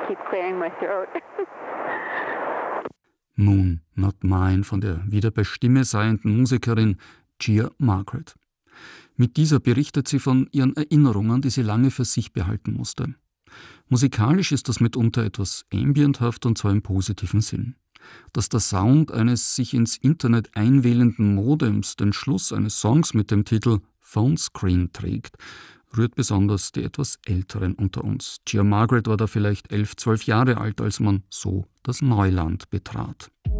keep clearing my throat. Moon, Not Mine von der wieder bei Stimme seienden Musikerin Gia Margaret. Mit dieser berichtet sie von ihren Erinnerungen, die sie lange für sich behalten musste. Musikalisch ist das mitunter etwas ambienthaft und zwar im positiven Sinn. Dass der Sound eines sich ins Internet einwählenden Modems den Schluss eines Songs mit dem Titel Phone Screen trägt, rührt besonders die etwas Älteren unter uns. Gia Margaret war da vielleicht 11, 12 Jahre alt, als man so das Neuland betrat.